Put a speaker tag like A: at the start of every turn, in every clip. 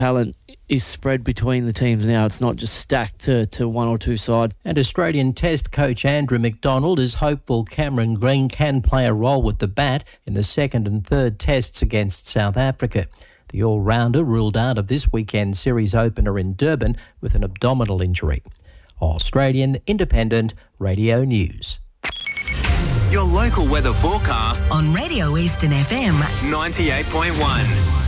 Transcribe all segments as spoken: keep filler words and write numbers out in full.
A: talent is spread between the teams now. It's not just stacked to, to one or two sides.
B: And Australian Test coach Andrew McDonald is hopeful Cameron Green can play a role with the bat in the second and third tests against South Africa. The all-rounder ruled out of this weekend's series opener in Durban with an abdominal injury. Australian Independent Radio News.
C: Your local weather forecast
D: on Radio Eastern F M
C: ninety-eight point one.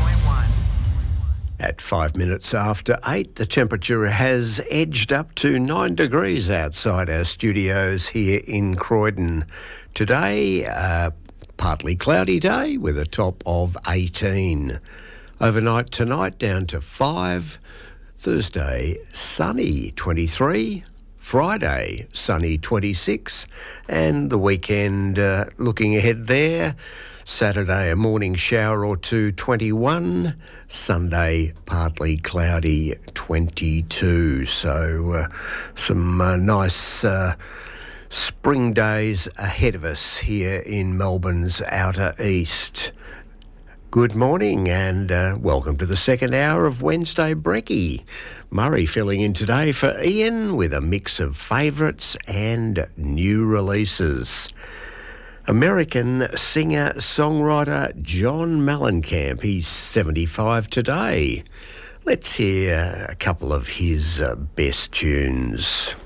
E: At five minutes after eight, the temperature has edged up to nine degrees outside our studios here in Croydon. Today, uh, partly cloudy day with a top of eighteen. Overnight tonight down to five. Thursday, sunny, twenty-three. Friday, sunny, twenty-six. And the weekend, uh, looking ahead there, Saturday, a morning shower or two, twenty-one. Sunday, partly cloudy, twenty-two. So uh, some uh, nice uh, spring days ahead of us here in Melbourne's outer east. Good morning and uh, welcome to the second hour of Wednesday Brekkie. Murray filling in today for Ian with a mix of favourites and new releases. American singer-songwriter John Mellencamp, he's seventy-five today. Let's hear a couple of his uh, best tunes.